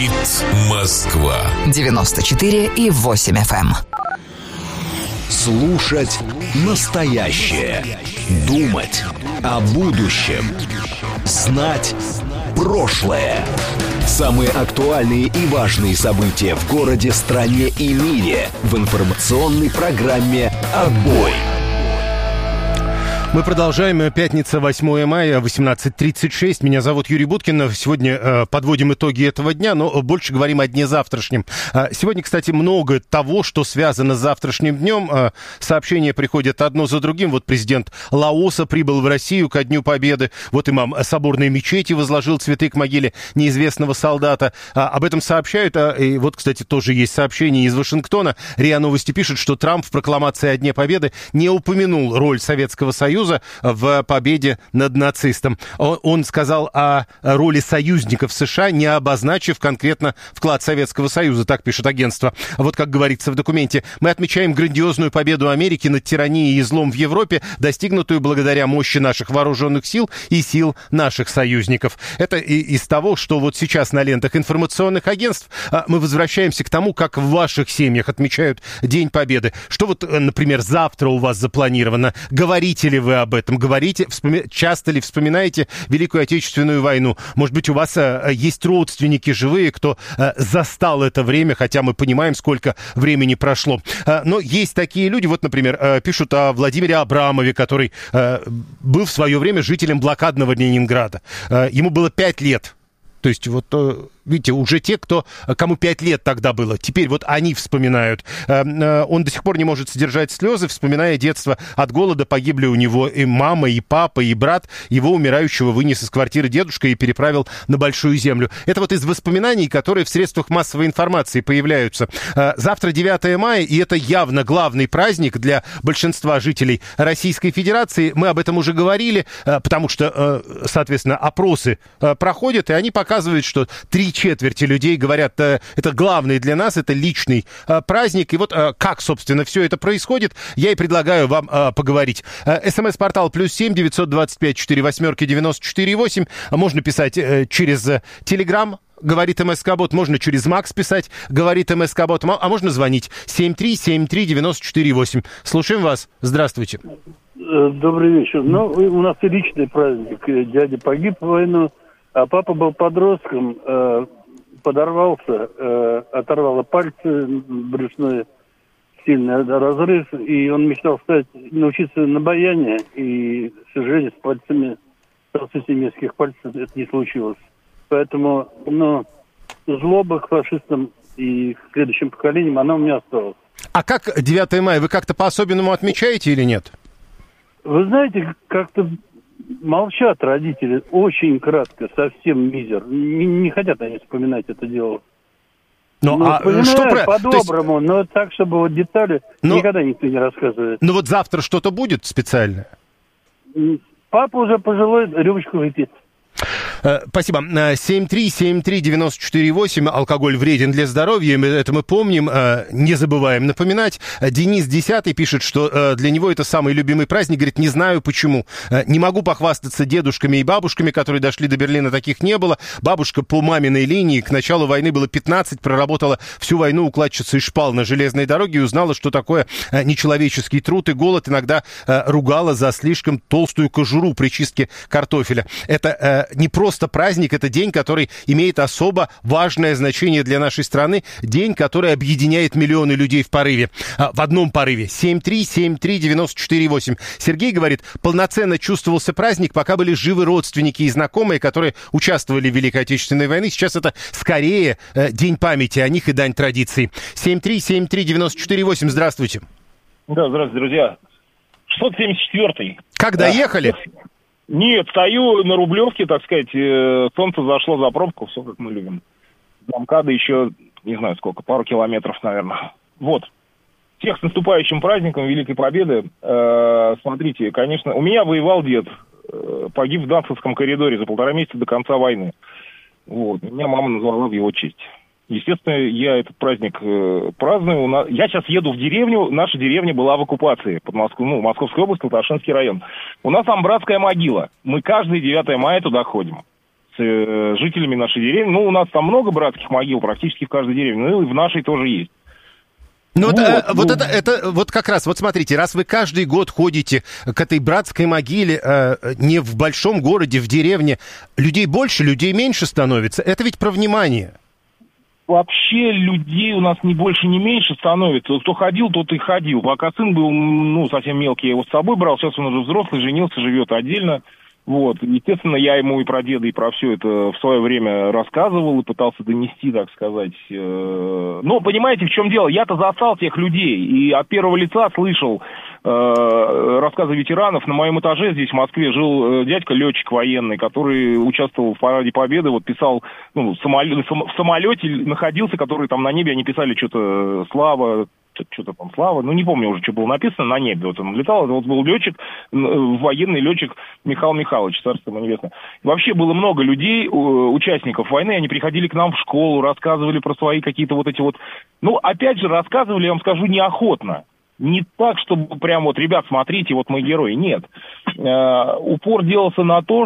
Говорит Москва. 94,8 FM. Слушать настоящее. Думать о будущем. Знать прошлое. Самые актуальные и важные события в городе, стране и мире в информационной программе «Отбой». Мы продолжаем. Пятница, 8 мая, 18:36. Меня зовут Юрий Буткин. Сегодня подводим итоги этого дня, но больше говорим о дне завтрашнем. Сегодня, кстати, много того, что связано с завтрашним днем. Сообщения приходят одно за другим. Вот президент Лаоса прибыл в Россию ко Дню Победы. Вот имам соборной мечети возложил цветы к могиле неизвестного солдата. Об этом сообщают. И вот, кстати, тоже есть сообщение из Вашингтона. РИА Новости пишет, что Трамп в прокламации о Дне Победы не упомянул роль Советского Союза в победе над нацистом. Он сказал о роли союзников США, не обозначив конкретно вклад Советского Союза, так пишет агентство. Вот как говорится в документе: мы отмечаем грандиозную победу Америки над тиранией и злом в Европе, достигнутую благодаря мощи наших вооруженных сил и сил наших союзников. Это из того, что вот сейчас на лентах информационных агентств. Мы возвращаемся к тому, как в ваших семьях отмечают День Победы. Что вот, например, завтра у вас запланировано? Говорите ли вы об этом? Говорите, часто ли вспоминаете Великую Отечественную войну? Может быть, у вас есть родственники живые, кто застал это время, хотя мы понимаем, сколько времени прошло. Но есть такие люди, вот, например, пишут о Владимире Абрамове, который был в свое время жителем блокадного Ленинграда. Ему было 5 лет. То есть вот, видите, уже те, кому 5 лет тогда было, теперь вот они вспоминают. Он до сих пор не может сдержать слезы, вспоминая детство. От голода погибли у него и мама, и папа, и брат. Его умирающего вынес из квартиры дедушка и переправил на Большую Землю. Это вот из воспоминаний, которые в средствах массовой информации появляются. Завтра 9 мая, и это явно главный праздник для большинства жителей Российской Федерации. Мы об этом уже говорили, потому что, соответственно, опросы проходят, и они показывают, что 3/4 людей говорят, это главный для нас, это личный праздник. И вот как, собственно, все это происходит, я и предлагаю вам поговорить. СМС-портал +7 925 48 94 8. Можно писать через Telegram, говорит МСК-бот, можно через Макс писать, говорит МСК-бот, а можно звонить 7373948. Слушаем вас. Здравствуйте. Добрый вечер. Ну, у нас и личный праздник. Дядя погиб в войну, а папа был подростком, подорвался, оторвало пальцы, брюшной сильный разрыв, и он мечтал научиться на баяне, и, к сожалению, с пальцами, с немецких пальцев это не случилось. Поэтому, злоба к фашистам и к следующим поколениям, она у меня осталась. А как 9 мая? Вы как-то по-особенному отмечаете или нет? Вы знаете, как-то молчат родители очень кратко, совсем мизер. Не хотят они вспоминать это дело. По-доброму, есть... но так, чтобы вот детали никогда никто не рассказывает. Ну вот завтра что-то будет специальное? Папа уже пожилой, рюмочку выпьет. Спасибо. 7373948. Алкоголь вреден для здоровья. Это мы помним, не забываем напоминать. Денис 10 пишет, что для него это самый любимый праздник. Говорит, не знаю почему. Не могу похвастаться дедушками и бабушками, которые дошли до Берлина, таких не было. Бабушка по маминой линии к началу войны было 15, проработала всю войну укладчицей шпал на железной дороге и узнала, что такое нечеловеческий труд и голод. Иногда ругала за слишком толстую кожуру при чистке картофеля. Это не просто праздник, это день, который имеет особо важное значение для нашей страны. День, который объединяет миллионы людей в порыве. В одном порыве. 7373948. Сергей говорит, полноценно чувствовался праздник, пока были живы родственники и знакомые, которые участвовали в Великой Отечественной войне. Сейчас это скорее день памяти о них и дань традиции. 7373948. Здравствуйте. Да, здравствуйте, друзя. 674-й. Как доехали? Нет, стою на Рублевке, так сказать, солнце зашло за пробку, все как мы любим. До МКАДа еще, не знаю сколько, пару километров, наверное. Вот. Всех с наступающим праздником Великой Победы. Смотрите, конечно, у меня воевал дед, погиб в Данцевском коридоре за 1,5 месяца до конца войны. Вот. Меня мама назвала в его честь. Естественно, я этот праздник праздную. Я сейчас еду в деревню. Наша деревня была в оккупации под Москву, Московская область, Колташинский район. У нас там братская могила. Мы каждый 9 мая туда ходим. жителями нашей деревни. Ну, у нас там много братских могил, практически в каждой деревне, ну и в нашей тоже есть. Ну, вот как раз, вот смотрите, раз вы каждый год ходите к этой братской могиле, не в большом городе, в деревне, людей больше, людей меньше становится, это ведь про внимание. Вообще людей у нас ни больше, ни меньше становится. Кто ходил, тот и ходил. Пока сын был, совсем мелкий, я его с собой брал, сейчас он уже взрослый, женился, живет отдельно. Вот, естественно, я ему и про деда, и про все это в свое время рассказывал и пытался донести, так сказать. Но понимаете, в чем дело? Я-то застал тех людей и от первого лица слышал рассказы ветеранов. На моем этаже здесь, в Москве, жил дядька-летчик военный, который участвовал в Параде Победы, вот писал, в самолете находился, который там на небе, они писали что-то «Слава», что-то там «Слава», не помню уже, что было написано на небе. Вот он летал, вот был летчик, военный летчик Михаил Михайлович, царство ему небесное. Вообще было много людей, участников войны, они приходили к нам в школу, рассказывали про свои какие-то вот эти вот... опять же, рассказывали, я вам скажу, неохотно. Не так, чтобы прям вот, ребят, смотрите, вот мы герои. Нет. Упор делался на то,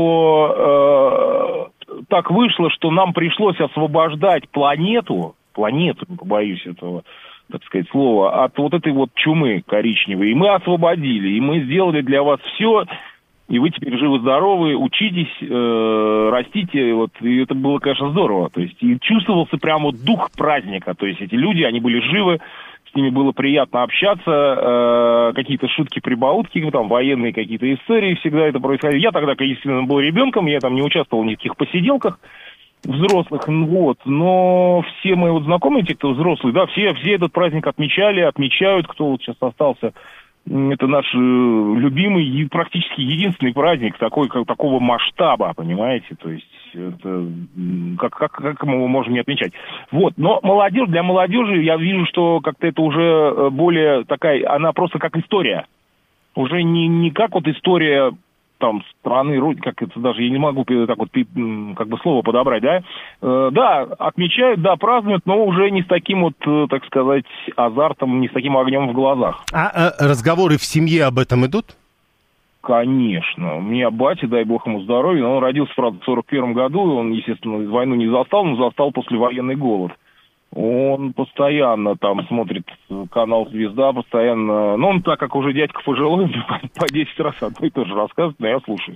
что так вышло, что нам пришлось освобождать планету, не побоюсь этого, так сказать, слова, от вот этой вот чумы коричневой. И мы освободили, и мы сделали для вас все, и вы теперь живы-здоровы, учитесь, растите, вот, и это было, конечно, здорово. То есть, и чувствовался прям вот дух праздника. То есть, эти люди, они были живы, с ними было приятно общаться, какие-то шутки-прибаутки, там, военные какие-то истории, всегда это происходило. Я тогда, естественно, был ребенком, я там не участвовал в никаких посиделках взрослых, но все мои вот знакомые, те, кто взрослые, да, все этот праздник отмечают, кто вот сейчас остался. Это наш любимый и практически единственный праздник такого масштаба, понимаете, то есть это, как мы его можем не отмечать. Вот, но для молодежи я вижу, что как-то это уже более такая, она просто как история, уже не как вот история там страны, как это даже, я не могу так вот как бы слово подобрать, да? Да, отмечают, да, празднуют, но уже не с таким вот, так сказать, азартом, не с таким огнем в глазах. А разговоры в семье об этом идут? Конечно. У меня батя, дай бог ему здоровья, он родился, правда, в 41 году, он, естественно, войну не застал, но застал послевоенный голод. Он постоянно там смотрит канал «Звезда», постоянно... он, так как уже дядька пожилой, по 10 раз одно и то же рассказывает, но я слушаю.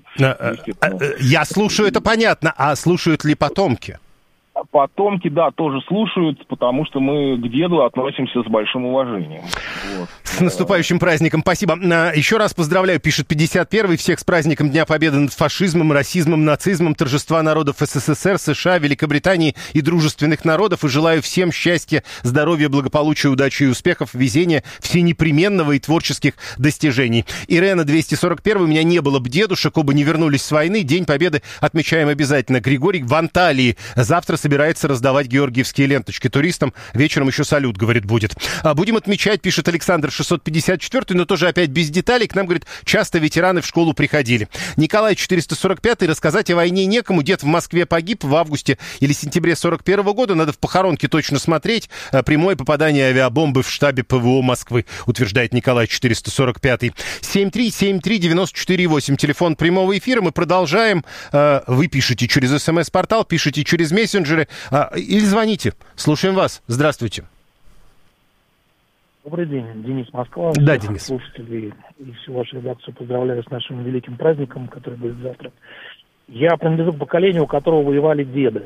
Я слушаю, это понятно. А слушают ли потомки? Потомки, да, тоже слушают, потому что мы к деду относимся с большим уважением. Вот. С наступающим праздником, спасибо. Еще раз поздравляю, пишет 51-й, всех с праздником Дня Победы над фашизмом, расизмом, нацизмом, торжества народов СССР, США, Великобритании и дружественных народов, и желаю всем счастья, здоровья, благополучия, удачи и успехов, везения, всенепременного и творческих достижений. Ирена, 241, у меня не было бы дедушек, оба не вернулись с войны, День Победы отмечаем обязательно. Григорий в Анталии завтра собирается раздавать георгиевские ленточки туристам. Вечером еще салют, говорит, будет. Будем отмечать, пишет Александр 654, но тоже опять без деталей. К нам, говорит, часто ветераны в школу приходили. Николай 445, рассказать о войне некому. Дед в Москве погиб в августе или сентябре 41 года. Надо в похоронке точно смотреть. Прямое попадание авиабомбы в штабе ПВО Москвы, утверждает Николай 445. 7373948, телефон прямого эфира. Мы продолжаем. Вы пишете через СМС-портал, пишите через мессенджеры или звоните. Слушаем вас. Здравствуйте. Добрый день, Денис, Москва. Да, Денис. Слушателей и всю вашу редакцию поздравляю с нашим великим праздником, который будет завтра. Я принадлежу к поколению, у которого воевали деды.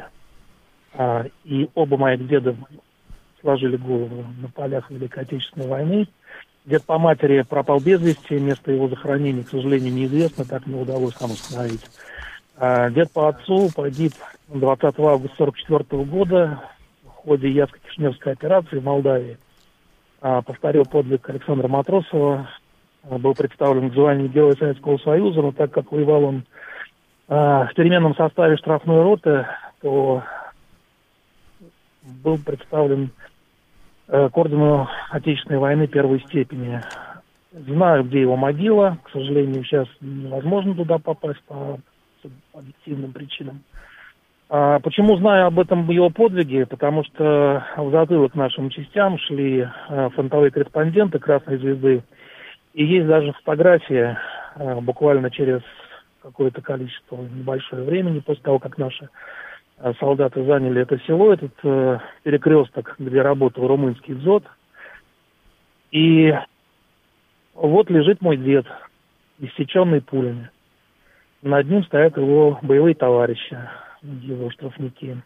И оба моих деда сложили голову на полях Великой Отечественной войны. Дед по матери пропал без вести, место его захоронения, к сожалению, неизвестно, так не удалось там установить. Дед по отцу погиб 20 августа 1944 года в ходе Яско-Кишиневской операции в Молдавии. Повторил подвиг Александра Матросова, был представлен к званию Героя Советского Союза, но так как воевал он в переменном составе штрафной роты, то был представлен к ордену Отечественной войны первой степени. Знаю, где его могила, к сожалению, сейчас невозможно туда попасть по объективным причинам. Почему знаю об этом его подвиге? Потому что в затылок нашим частям шли фронтовые корреспонденты Красной Звезды. И есть даже фотография буквально через какое-то количество, небольшое времени после того, как наши солдаты заняли это село, этот перекресток, где работал румынский дзот. И вот лежит мой дед, иссеченный пулями. Над ним стоят его боевые товарищи, его штрафники.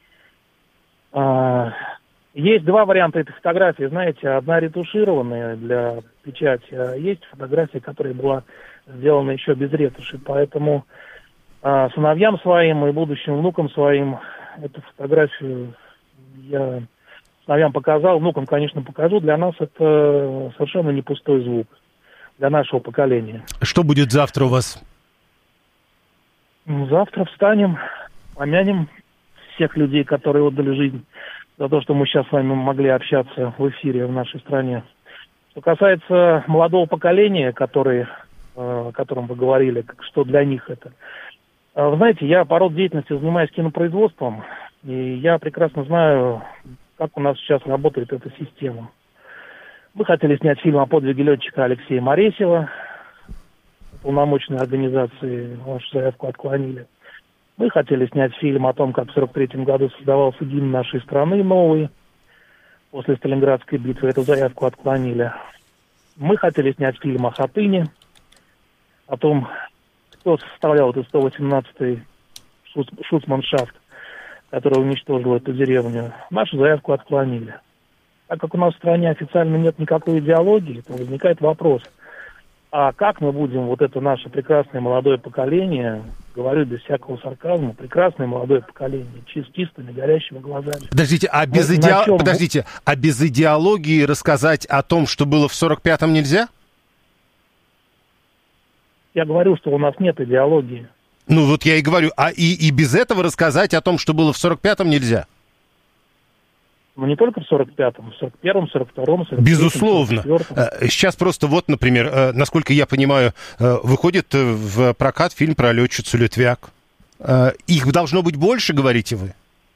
Есть два варианта этой фотографии, знаете, одна ретушированная для печати, а есть фотография, которая была сделана еще без ретуши, поэтому сыновьям своим и будущим внукам своим эту фотографию я сыновьям показал, внукам, конечно, покажу, для нас это совершенно не пустой звук, для нашего поколения. Что будет завтра у вас? Завтра встанем, помянем всех людей, которые отдали жизнь за то, что мы сейчас с вами могли общаться в эфире в нашей стране. Что касается молодого поколения, о котором вы говорили, что для них это. Вы знаете, я по роду деятельности занимаюсь кинопроизводством, и я прекрасно знаю, как у нас сейчас работает эта система. Мы хотели снять фильм о подвиге летчика Алексея Моресева, полномочной организации, вашу заявку отклонили. Мы хотели снять фильм о том, как в 1943 году создавался гимн нашей страны новый, после Сталинградской битвы. Эту заявку отклонили. Мы хотели снять фильм о Хатыне, о том, кто составлял этот 118-й шуцманшафт, который уничтожил эту деревню. Нашу заявку отклонили. Так как у нас в стране официально нет никакой идеологии, то возникает вопрос, а как мы будем вот это наше прекрасное молодое поколение, говорю без всякого сарказма, прекрасное молодое поколение, чистыми, горящими глазами. Подождите, а без идеологии рассказать о том, что было в 45-м, нельзя? Я говорю, что у нас нет идеологии. Ну вот я и говорю, и без этого рассказать о том, что было в 45-м, нельзя? Ну, не только в 45-м, в 41-м, 42-м, 43-м. Безусловно. 44-м. Сейчас просто вот, например, насколько я понимаю, выходит в прокат фильм про летчицу Литвяк. Их должно быть больше, говорите вы?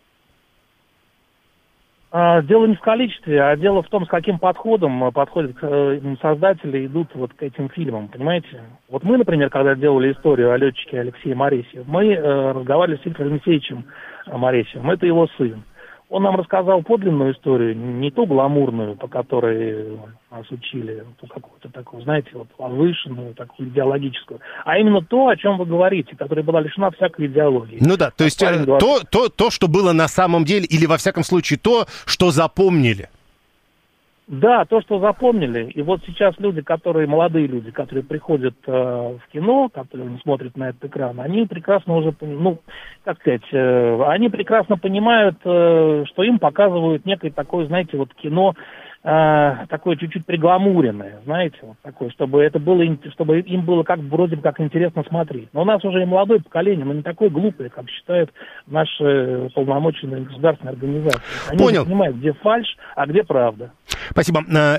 Дело не в количестве, а дело в том, с каким подходом подходят создатели, идут вот к этим фильмам, понимаете? Вот мы, например, когда делали историю о летчике Алексее Моресеве, мы разговаривали с Виктором Алексеевичем Моресевым, это его сын. Он нам рассказал подлинную историю, не ту гламурную, по которой нас учили, ту какую-то такую, знаете, вот возвышенную, такую идеологическую, а именно то, о чем вы говорите, которая была лишена всякой идеологии. Ну да, то есть то, что было на самом деле, или во всяком случае то, что запомнили. Да, то, что запомнили. И вот сейчас люди, молодые люди, которые приходят в кино, которые смотрят на этот экран, они прекрасно уже, они прекрасно понимают, что им показывают некое такое, знаете, вот кино, такое чуть-чуть пригламуренное, знаете, вот такое, чтобы им было вроде бы как интересно смотреть. Но у нас уже и молодое поколение, но не такое глупое, как считают наши полномоченные государственные организации. Они Понял. понимают, где фальшь, а где правда. Спасибо.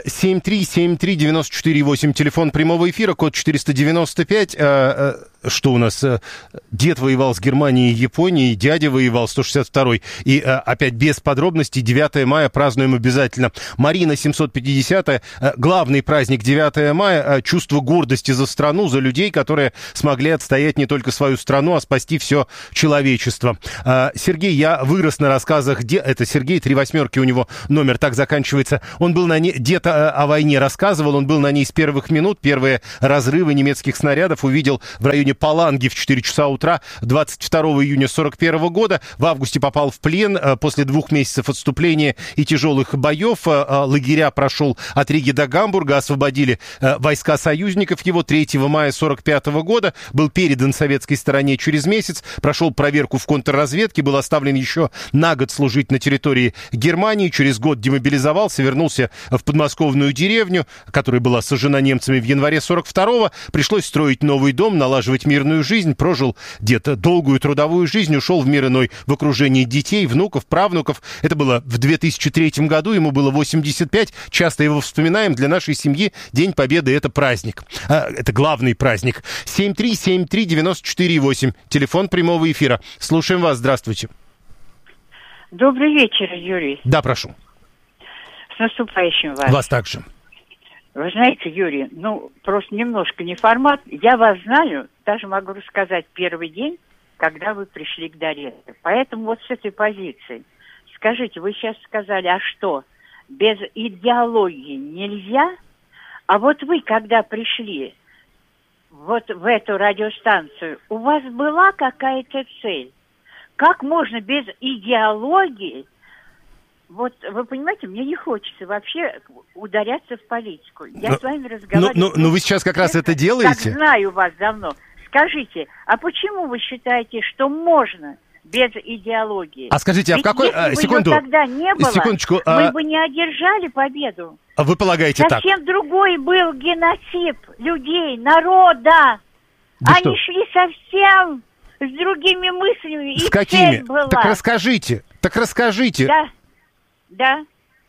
7373948, телефон прямого эфира, код 495. Что у нас? Дед воевал с Германией и Японией, дядя воевал 162-й. И опять без подробностей, 9 мая празднуем обязательно. Марина, 750-я. Главный праздник 9 мая. Чувство гордости за страну, за людей, которые смогли отстоять не только свою страну, а спасти все человечество. Сергей, я вырос на рассказах... Это Сергей, 3 восьмерки у него номер, так заканчивается. Он был на ней... Дед о войне рассказывал, он был на ней с первых минут. Первые разрывы немецких снарядов увидел в районе Паланги в 4 часа утра 22 июня 1941 года. В августе попал в плен после 2 месяцев отступления и тяжелых боев. Лагеря прошел от Риги до Гамбурга, освободили войска союзников. Его 3 мая 1945 года был передан советской стороне через месяц, прошел проверку в контрразведке, был оставлен еще на год служить на территории Германии. Через год демобилизовался, вернулся в подмосковную деревню, которая была сожжена немцами в январе 1942-го. Пришлось строить новый дом, налаживать мирную жизнь. Прожил где-то долгую трудовую жизнь, ушел в мир иной в окружении детей, внуков, правнуков. Это было в 2003 году, ему было 85. Часто его вспоминаем. Для нашей семьи День Победы — это праздник. Это главный праздник. 7373948, телефон прямого эфира. Слушаем вас, здравствуйте. Добрый вечер, Юрий. Да, прошу. С наступающим вас. Вас также. Вы знаете, Юрий, просто немножко не формат. Я вас знаю, даже могу рассказать первый день, когда вы пришли к Дарье. Поэтому вот с этой позиции. Скажите, вы сейчас сказали, а что, без идеологии нельзя? А вот вы, когда пришли вот в эту радиостанцию, у вас была какая-то цель? Как можно без идеологии? Вот, вы понимаете, мне не хочется вообще ударяться в политику. Я с вами разговариваю. Но вы сейчас как раз это делаете? Как знаю вас давно. Скажите, а почему вы считаете, что можно без идеологии? А скажите, а в какой... Если бы ее тогда не было, секундочку, мы бы не одержали победу. Вы полагаете так? Совсем другой был геноцид людей, народа. Да Они шли совсем с другими мыслями. С и какими? цель была. Так расскажите. Да.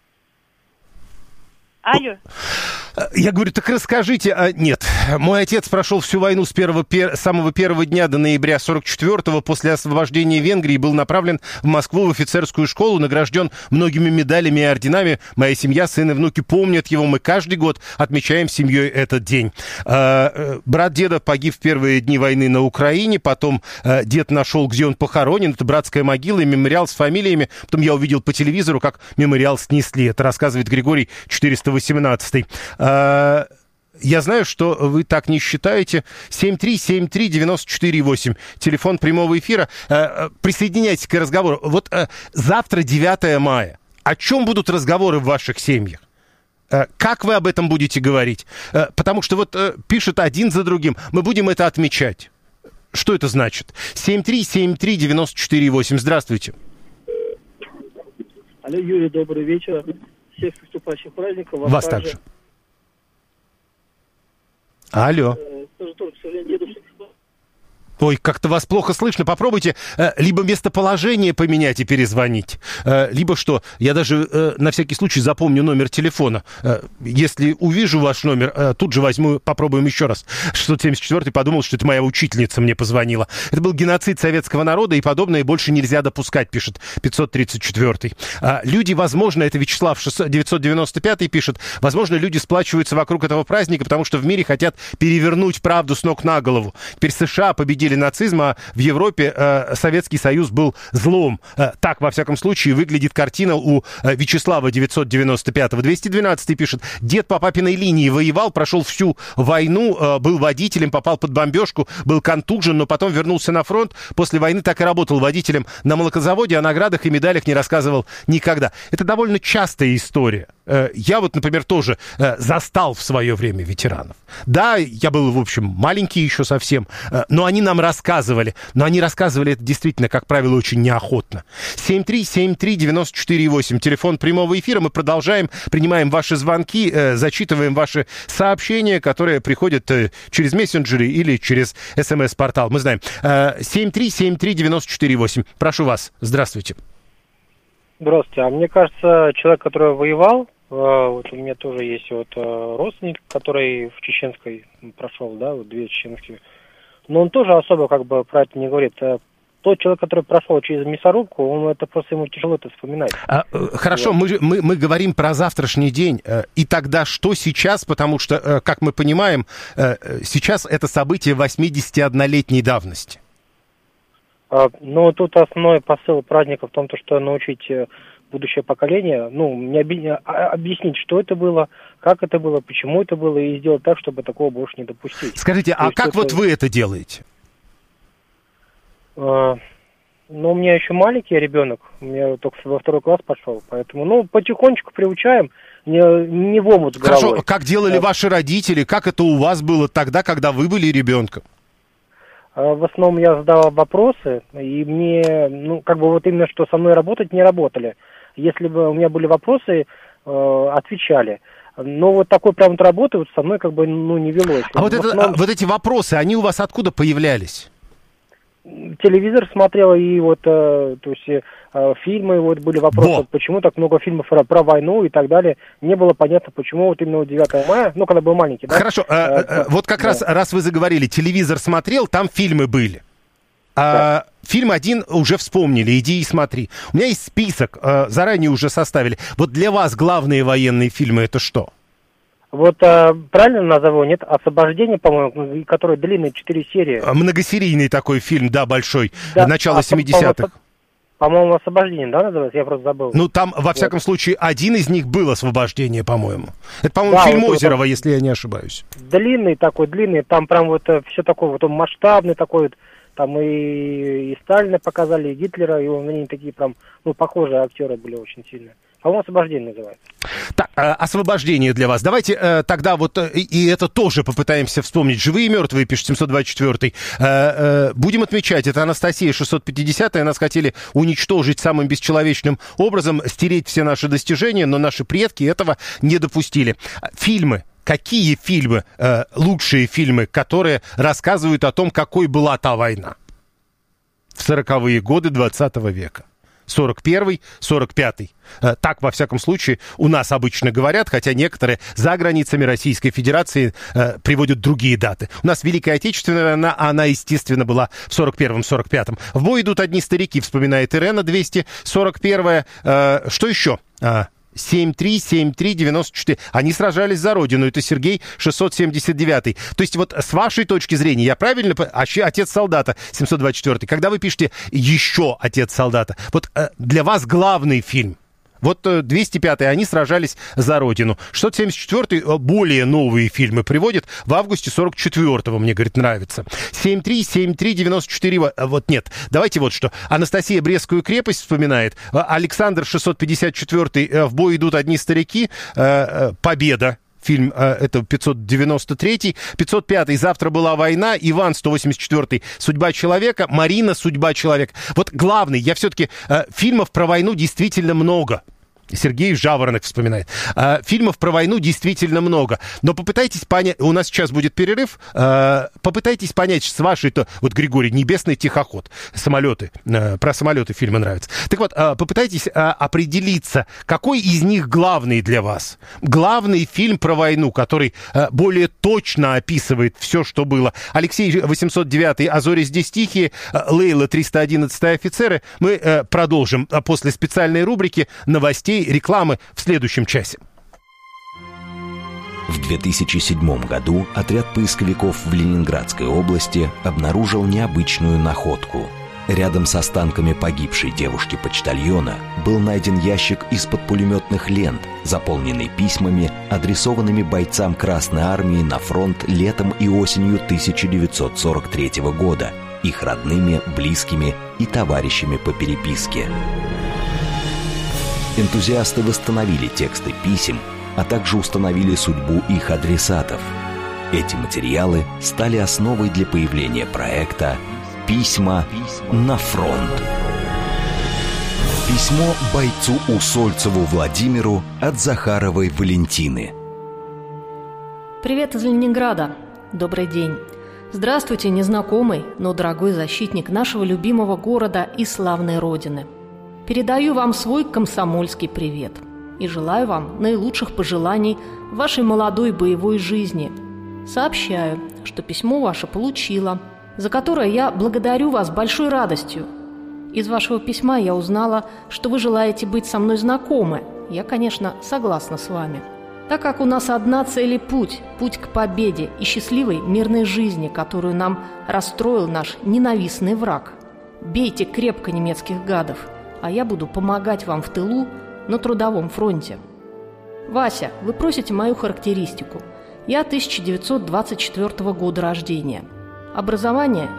Алло. Я говорю, так расскажите. Нет, мой отец прошел всю войну с самого первого дня до ноября 44-го. После освобождения Венгрии был направлен в Москву в офицерскую школу, награжден многими медалями и орденами. Моя семья, сын и внуки помнят его. Мы каждый год отмечаем семьей этот день. Брат деда погиб в первые дни войны на Украине. Потом дед нашел, где он похоронен. Это братская могила и мемориал с фамилиями. Потом я увидел по телевизору, как мемориал снесли. Это рассказывает Григорий 418. Я знаю, что вы так не считаете. 7373948, телефон прямого эфира. Присоединяйтесь к разговору. Вот завтра 9 мая. О чем будут разговоры в ваших семьях? Как вы об этом будете говорить? Потому что вот пишут один за другим. Мы будем это отмечать. Что это значит? 7373948. Здравствуйте. Алло, Юрий, добрый вечер. Всех с наступающим праздником. Вас также. Алло. Тоже, к сожалению, дедушка. Ой, как-то вас плохо слышно. Попробуйте либо местоположение поменять и перезвонить, либо что? Я даже на всякий случай запомню номер телефона. Если увижу ваш номер, тут же возьму, попробуем еще раз. 674-й подумал, что это моя учительница мне позвонила. Это был геноцид советского народа, и подобное больше нельзя допускать, пишет 534-й. Люди, возможно, это Вячеслав 995-й пишет, возможно, люди сплачиваются вокруг этого праздника, потому что в мире хотят перевернуть правду с ног на голову. Теперь США победили нацизм, а в Европе Советский Союз был злом. Так, во всяком случае, выглядит картина у Вячеслава 995-го. 212-й пишет, дед по папиной линии воевал, прошел всю войну, был водителем, попал под бомбежку, был контужен, но потом вернулся на фронт. После войны так и работал водителем на молокозаводе, о наградах и медалях не рассказывал никогда. Это довольно частая история. Я вот, например, тоже застал в свое время ветеранов. Да, я был, в общем, маленький еще совсем, но они нам рассказывали. Но они рассказывали это действительно, как правило, очень неохотно. 7373948, телефон прямого эфира. Мы продолжаем, принимаем ваши звонки, зачитываем ваши сообщения, которые приходят через мессенджеры или через СМС-портал. Мы знаем. 7373948. Прошу вас. Здравствуйте. Здравствуйте. А мне кажется, человек, который воевал, вот у меня тоже есть вот родственник, который в Чеченской прошел, да, вот 2 чеченские, но он тоже особо как бы про это не говорит. Тот человек, который прошел через мясорубку, он это просто ему тяжело это вспоминать. Хорошо, вот. мы говорим про завтрашний день. И тогда что сейчас? Потому что, как мы понимаем, сейчас это событие 81-летней давности. Ну, тут основной посыл праздника в том, что научить будущее поколение, не объяснить, что это было, как это было, почему это было, и сделать так, чтобы такого больше не допустить. Скажите, а как вот вы это делаете? У меня еще маленький ребенок, у меня только во 2 класс пошел, поэтому, потихонечку приучаем, не в омут с головой. Хорошо, как делали ваши родители, как это у вас было тогда, когда вы были ребенком? В основном я задавал вопросы, и мне, вот именно что со мной работать, не работали. Если бы у меня были вопросы, отвечали. Но вот такой прям работы вот со мной не велось. А вот эти вопросы, они у вас откуда появлялись? Телевизор смотрел, и фильмы, были вопросы, почему так много фильмов про войну и так далее. Не было понятно, почему вот именно 9 мая, когда был маленький. Да? Хорошо, вот как раз вы заговорили, телевизор смотрел, там фильмы были. Да. Фильм один уже вспомнили, иди и смотри. У меня есть список, заранее уже составили. Вот для вас главные военные фильмы это что? Вот правильно назову, нет? «Освобождение», по-моему, который длинный, 4 серии. Многосерийный такой фильм, да, большой, да, начало 70-х. По-моему, «Освобождение», да, называется? Я просто забыл. Ну, там, во всяком случае, один из них был «Освобождение», по-моему. Это, по-моему, фильм вот, Озерова, вот, если я не ошибаюсь. Длинный, там прям вот все такое, вот он масштабный такой вот. Там и Сталина показали, и Гитлера, и они такие прям, похожие актеры были очень сильно. По-моему, «Освобождение» называется. Так, «Освобождение» для вас. Давайте тогда вот, и это тоже попытаемся вспомнить. «Живые и мертвые», пишет 724-й. Будем отмечать, это Анастасия 650-я. Нас хотели уничтожить самым бесчеловечным образом, стереть все наши достижения, но наши предки этого не допустили. Фильмы. Какие фильмы, лучшие фильмы, которые рассказывают о том, какой была та война в 40-е годы 20 века? 41-й, 45-й. Так, во всяком случае, у нас обычно говорят, хотя некоторые за границами Российской Федерации приводят другие даты. У нас Великая Отечественная война, она, естественно, была в 41-м, 45-м. В бой идут одни старики, вспоминает Ирена, 241-я. Что еще? 7-3-94. Они сражались за Родину. Это Сергей 679. То есть вот с вашей точки зрения, я правильно... Отец солдата 724. Когда вы пишете еще Отец солдата, вот для вас главный фильм. Вот 205-й, они сражались за Родину. 674-й более новые фильмы приводит. В августе 44-го, мне, говорит, нравится. 7-3-94. Вот нет. Давайте вот что. Анастасия Брестскую крепость вспоминает. Александр 654-й. В бой идут одни старики. Победа. Фильм, это 593-й. 505-й «Завтра была война». Иван 184-й «Судьба человека». Марина «Судьба человека». Вот главный, я все-таки... фильмов про войну действительно много. Сергей Жаворонок вспоминает. Фильмов про войну действительно много. Но попытайтесь понять... У нас сейчас будет перерыв. Попытайтесь понять с вашей-то... Вот, Григорий, «Небесный тихоход». Самолеты. Про самолеты фильмы нравятся. Так вот, попытайтесь определиться, какой из них главный для вас. Главный фильм про войну, который более точно описывает все, что было. Алексей 809-й «А зори здесь тихие». Лейла 311-й «Офицеры». Мы продолжим после специальной рубрики новостей, рекламы в следующем часе. В 2007 году отряд поисковиков в Ленинградской области обнаружил необычную находку. Рядом с останками погибшей девушки-почтальона был найден ящик из-под пулеметных лент, заполненный письмами, адресованными бойцам Красной Армии на фронт летом и осенью 1943 года, их родными, близкими и товарищами по переписке. Энтузиасты восстановили тексты писем, а также установили судьбу их адресатов. Эти материалы стали основой для появления проекта «Письма на фронт». Письмо бойцу Усольцеву Владимиру от Захаровой Валентины. Привет из Ленинграда. Добрый день. Здравствуйте, незнакомый, но дорогой защитник нашего любимого города и славной Родины. Передаю вам свой комсомольский привет и желаю вам наилучших пожеланий в вашей молодой боевой жизни. Сообщаю, что письмо ваше получила, за которое я благодарю вас большой радостью. Из вашего письма я узнала, что вы желаете быть со мной знакомы. Я, конечно, согласна с вами. Так как у нас одна цель и путь к победе и счастливой мирной жизни, которую нам расстроил наш ненавистный враг. Бейте крепко немецких гадов, а я буду помогать вам в тылу на трудовом фронте. Вася, вы просите мою характеристику. Я 1924 года рождения. Образование